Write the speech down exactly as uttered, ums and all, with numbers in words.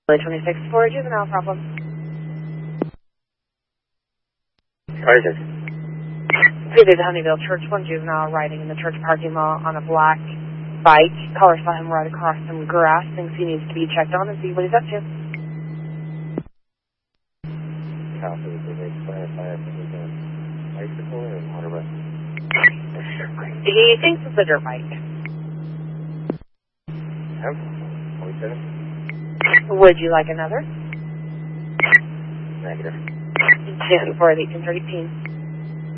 twenty-six for juvenile problem. What is it? City of Honeyville Church, one juvenile riding in the church parking lot on a black bike. Caller saw him right across some grass. Thinks he needs to be checked on and see what he's up to. Copy. Did they clarify if it was a bicycle or a motorbike? He thinks it's a dirt bike. Yep. twenty-seven. Would you like another? Negative. ten for the eighteen thirty P.